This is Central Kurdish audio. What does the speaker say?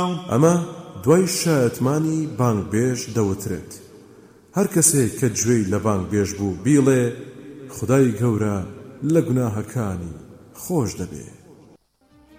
ئەمە دوای شایەتمانی بانگبێژ دەوترێت. هەر کەسێک کە گوێی لە بانگبێژ بوو بیڵێ خودای گەورە لە گوناهەکانی خۆش دەبێت.